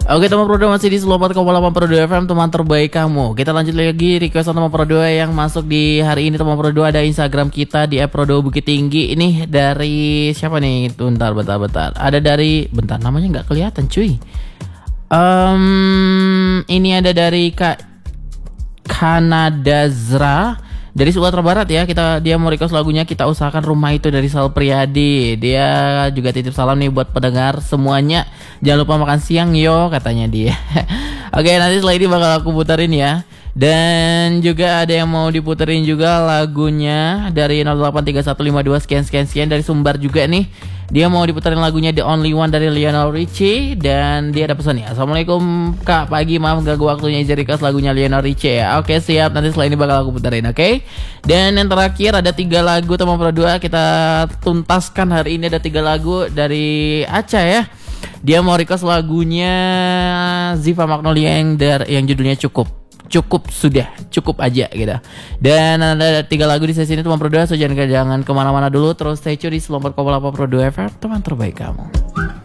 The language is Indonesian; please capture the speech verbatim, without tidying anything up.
Oke teman Pro dua masih di seratus empat koma delapan Pro dua F M, teman terbaik kamu. Kita lanjut lagi requestan teman Pro dua yang masuk di hari ini. Teman Pro dua ada Instagram kita di Pro dua Bukit Tinggi. Ini dari siapa nih? Tuh, bentar, bentar, bentar. Ada dari, bentar namanya nggak kelihatan cuy. Um, ini ada dari Kak Kanadazra dari Sumatera Barat ya. Kita dia mau request lagunya Kita Usahakan Rumah Itu dari Sal Priadi. Dia juga titip salam nih buat pendengar semuanya. Jangan lupa makan siang yo, katanya dia. Oke, nanti setelah ini bakal aku puterin ya. Dan juga ada yang mau diputerin juga lagunya dari nol delapan tiga satu lima dua sekian sekian sekian dari Sumbar juga nih. Dia mau diputerin lagunya The Only One dari Lionel Richie. Dan dia ada pesan ya, Assalamualaikum Kak, pagi, maaf gak gue waktunya izin request lagunya Lionel Richie ya. Oke siap, nanti setelah ini bakal aku puterin, oke okay? Dan yang terakhir ada tiga lagu teman Pro dua. Kita tuntaskan hari ini, ada tiga lagu dari Aca ya. Dia mau request lagunya Ziva Magnolia yang, der, yang judulnya Cukup. Cukup sudah, cukup aja gitu. Dan ada tiga lagu di sesi ini teman Pro dua, so jangan, jangan kemana-mana dulu. Terus stay tune di seratus empat koma delapan Pro dua F M, teman terbaik kamu.